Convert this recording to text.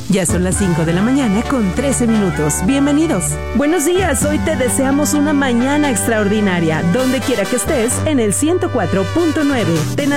Ya son las 5 de la mañana con 13 minutos. Bienvenidos. Buenos días, hoy te deseamos una mañana extraordinaria. Donde quiera que estés, en el 104.9.